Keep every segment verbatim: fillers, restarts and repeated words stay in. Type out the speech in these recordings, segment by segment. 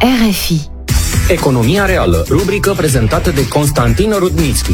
R F I. Economia reală, rubrică prezentată de Constantin Rudnitsky.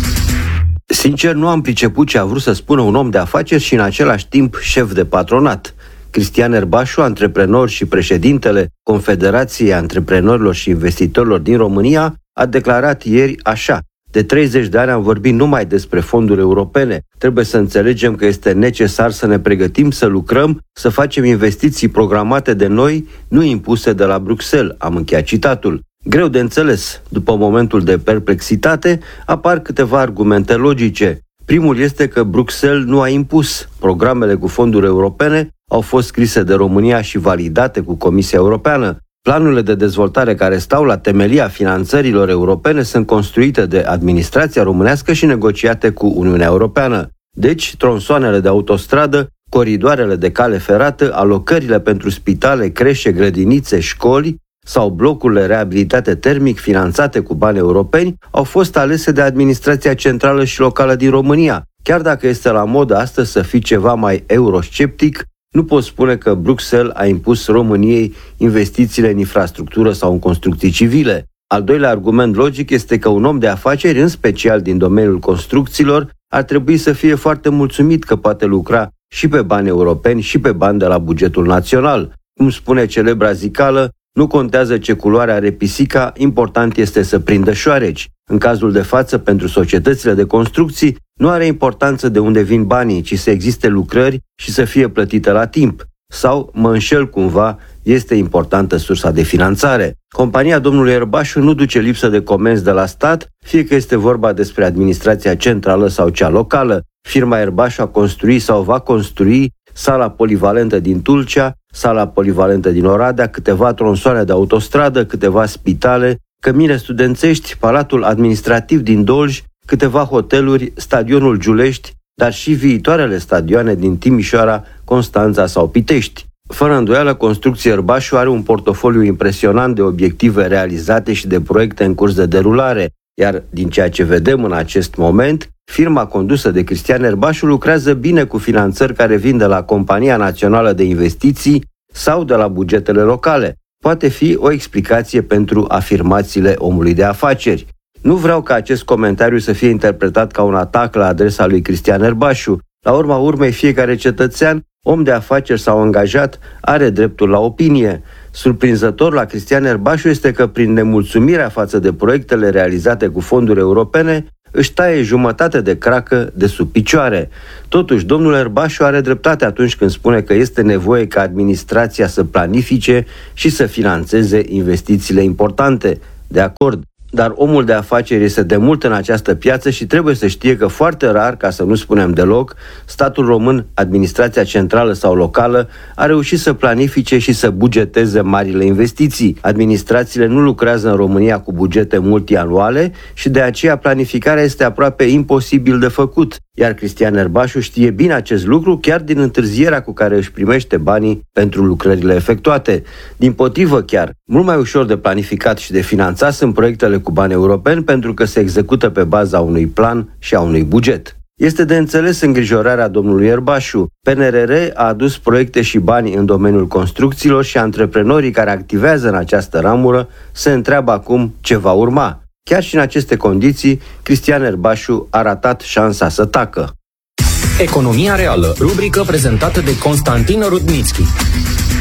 Sincer, nu am priceput ce a vrut să spună un om de afaceri și în același timp șef de patronat. Cristian Erbașu, antreprenor și președintele Confederației Antreprenorilor și Investitorilor din România, a declarat ieri așa: de treizeci de ani am vorbit numai despre fonduri europene. Trebuie să înțelegem că este necesar să ne pregătim să lucrăm, să facem investiții programate de noi, nu impuse de la Bruxelles. Am încheiat citatul. Greu de înțeles. După momentul de perplexitate, apar câteva argumente logice. Primul este că Bruxelles nu a impus. Programele cu fonduri europene au fost scrise de România și validate cu Comisia Europeană. Planurile de dezvoltare care stau la temelia finanțărilor europene sunt construite de administrația românească și negociate cu Uniunea Europeană. Deci, tronsoanele de autostradă, coridoarele de cale ferată, alocările pentru spitale, creșe, grădinițe, școli sau blocurile reabilitate termic finanțate cu bani europeni au fost alese de administrația centrală și locală din România. Chiar dacă este la modă astăzi să fii ceva mai eurosceptic, nu pot spune că Bruxelles a impus României investițiile în infrastructură sau în construcții civile. Al doilea argument logic este că un om de afaceri, în special din domeniul construcțiilor, ar trebui să fie foarte mulțumit că poate lucra și pe bani europeni și pe bani de la bugetul național. Cum spune celebra zicală, nu contează ce culoare are pisica, important este să prindă șoareci. În cazul de față, pentru societățile de construcții, nu are importanță de unde vin banii, ci să existe lucrări și să fie plătite la timp. Sau, mă înșel cumva, este importantă sursa de finanțare. Compania domnului Erbașu nu duce lipsă de comenzi de la stat, fie că este vorba despre administrația centrală sau cea locală. Firma Erbașu a construit sau va construi sala polivalentă din Tulcea, sala polivalentă din Oradea, câteva tronsoane de autostradă, câteva spitale, cămine studențești, palatul administrativ din Dolj, câteva hoteluri, stadionul Giulești, dar și viitoarele stadioane din Timișoara, Constanța sau Pitești. Fără îndoială, construcția Erbașu are un portofoliu impresionant de obiective realizate și de proiecte în curs de derulare, iar din ceea ce vedem în acest moment, firma condusă de Cristian Erbașu lucrează bine cu finanțări care vin de la Compania Națională de Investiții sau de la bugetele locale. Poate fi o explicație pentru afirmațiile omului de afaceri. Nu vreau ca acest comentariu să fie interpretat ca un atac la adresa lui Cristian Erbașu. La urma urmei, fiecare cetățean, om de afaceri sau angajat, are dreptul la opinie. Surprinzător la Cristian Erbașu este că, prin nemulțumirea față de proiectele realizate cu fonduri europene, își taie jumătate de cracă de sub picioare. Totuși, domnul Erbașu are dreptate atunci când spune că este nevoie ca administrația să planifice și să finanțeze investițiile importante. De acord. Dar omul de afaceri este de mult în această piață și trebuie să știe că foarte rar, ca să nu spunem deloc, statul român, administrația centrală sau locală, a reușit să planifice și să bugeteze marile investiții. Administrațiile nu lucrează în România cu bugete multianuale și de aceea planificarea este aproape imposibil de făcut. Iar Cristian Erbașu știe bine acest lucru chiar din întârzierea cu care își primește banii pentru lucrările efectuate. Dimpotrivă chiar, mult mai ușor de planificat și de finanțat sunt proiectele cu bani europeni pentru că se execută pe baza unui plan și a unui buget. Este de înțeles îngrijorarea domnului Erbașu. P N R R a adus proiecte și bani în domeniul construcțiilor și antreprenorii care activează în această ramură se întreabă acum ce va urma. Chiar și în aceste condiții, Cristian Erbașu a ratat șansa să tacă. Economia reală, rubrică prezentată de Constantin Rudnitsky.